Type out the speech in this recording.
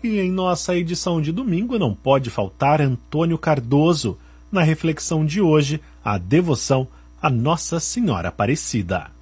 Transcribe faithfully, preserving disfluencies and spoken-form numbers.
E em nossa edição de domingo não pode faltar Antônio Cardoso, na reflexão de hoje, a devoção a Nossa Senhora Aparecida.